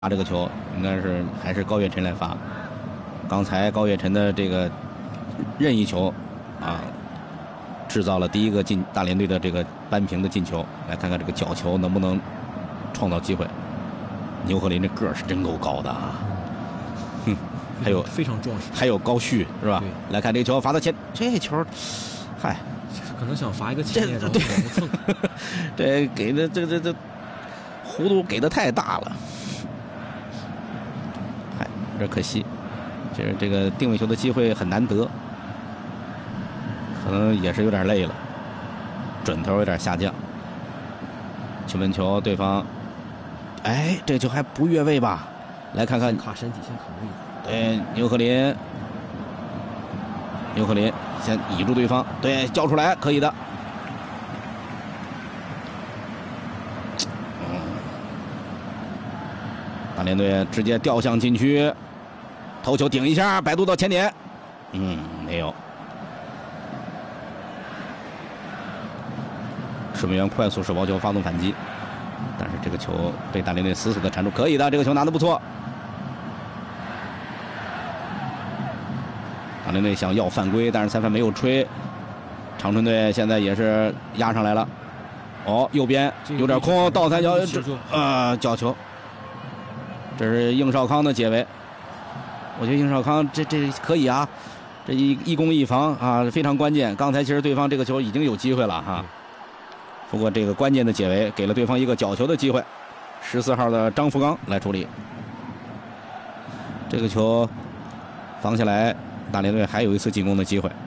发这个球应该是还是高岳晨来发。刚才高岳晨的这个任意球啊，制造了第一个大连队的这个扳平的进球。来看看这个角球能不能创造机会。牛鹤林这个儿是真够高的啊！哼，还有非常壮实， 还有高旭是吧？来看这个球罚到前，这球，嗨， 可能想罚一个前列， 对，这给的这弧度给的太大了。嗨，有点可惜，就是这个定位球的机会很难得，可能也是有点累了，准头有点下降。球门球，对方，哎，这球还不越位吧？来看看， 卡身体，先卡位置。 对，牛鹤林先倚住对方，对，交出来，可以的。大连队直接调向禁区，头球顶一下，摆渡到前点，没有。守门员快速手抛球发动反击，但是这个球被大连队死死的缠住，可以的，这个球拿得不错。大连队想要犯规，但是裁判没有吹。长春队现在也是压上来了，哦，右边有点空，倒三角，角球。这是应少康的解围，我觉得应少康这可以啊，这一攻一防啊，非常关键。刚才其实对方这个球已经有机会了哈，不过这个关键的解围给了对方一个角球的机会。14号的张福刚来处理这个球，防下来，大连队还有一次进攻的机会。